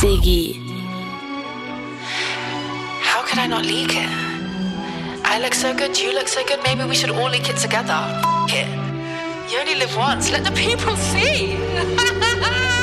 Diggy. How could I not leak it? I look so good, you look so good, maybe we should all leak it together. F*** it. You only live once, let the people see.